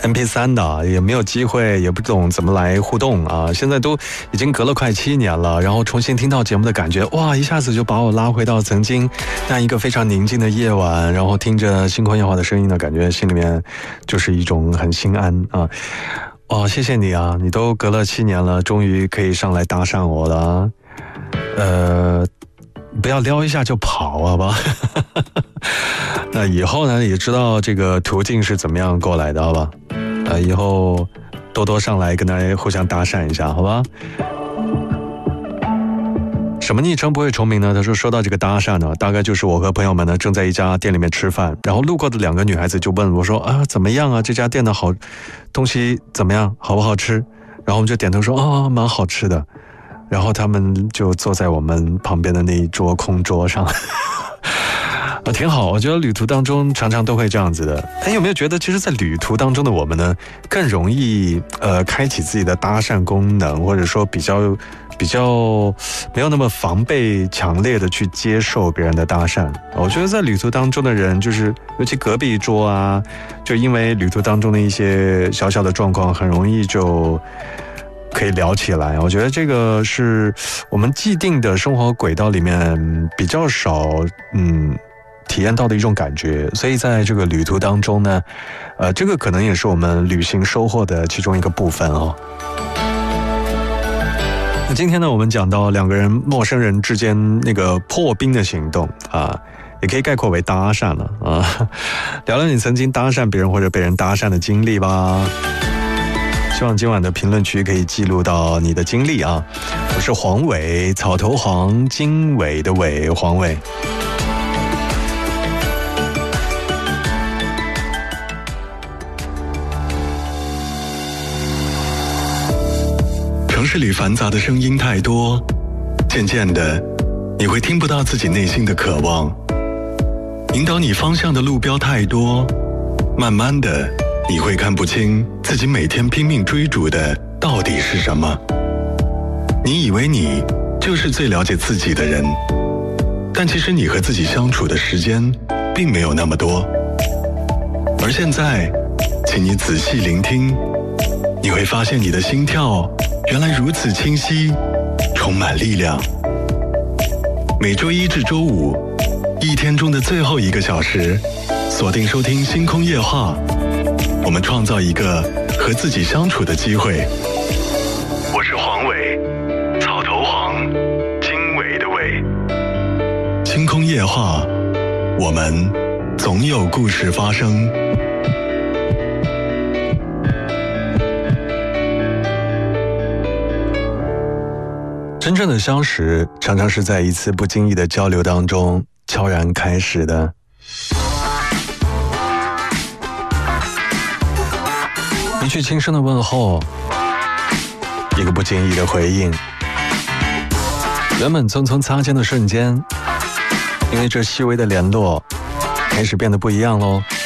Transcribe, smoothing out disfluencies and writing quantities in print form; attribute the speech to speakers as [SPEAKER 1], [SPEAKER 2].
[SPEAKER 1] MP3 的，也没有机会，也不懂怎么来互动啊。现在都已经隔了快7年了，然后重新听到节目的感觉，哇，一下子就把我拉回到曾经那一个非常宁静的夜晚，然后听着星空夜话的声音呢，感觉心里面就是一种很心安啊。哦，谢谢你啊，你都隔了7年了，终于可以上来搭讪我了。不要撩一下就跑，好吧？那以后呢，也知道这个途径是怎么样过来的，好吧？以后多多上来跟大家互相搭讪一下，好吧？什么昵称不会重名呢？他说到这个搭讪呢，大概就是我和朋友们呢正在一家店里面吃饭，然后路过的2个女孩子就问我说啊，怎么样啊？这家店的好东西怎么样？好不好吃？然后我们就点头说啊，蛮好吃的。然后他们就坐在我们旁边的那一桌空桌上。挺好，我觉得旅途当中常常都会这样子的。有没有觉得其实在旅途当中的我们呢，更容易开启自己的搭讪功能，或者说比较没有那么防备强烈的去接受别人的搭讪。我觉得在旅途当中的人，就是尤其隔壁桌啊，就因为旅途当中的一些小小的状况，很容易就可以聊起来。我觉得这个是我们既定的生活轨道里面比较少体验到的一种感觉，所以在这个旅途当中呢，这个可能也是我们旅行收获的其中一个部分哦。那今天呢，我们讲到2个人陌生人之间那个破冰的行动啊，也可以概括为搭讪了啊。聊聊你曾经搭讪别人或者被人搭讪的经历吧。希望今晚的评论区可以记录到你的经历啊。我是黄伟，草头黄，经纬的纬，黄伟。城市里繁杂的声音太多，渐渐的，你会听不到自己内心的渴望。引导你方向的路标太多，慢慢的，你会看不清自己每天拼命追逐的到底是什么。你以为你就是最了解自己的人，但其实你和自己相处的时间并没有那么多。而现在，请你仔细聆听，你会发现你的心跳原来如此清晰，充满力量。每周1至周5，一天中的最后1个小时，锁定收听星空夜话，我们创造一个和自己相处的机会。我是黄伟，草头黄，经纬的纬。星空夜话，我们总有故事发生。真正的相识，常常是在一次不经意的交流当中悄然开始的。一句轻声的问候，一个不经意的回应，原本匆匆擦肩的瞬间，因为这细微的联络，开始变得不一样咯。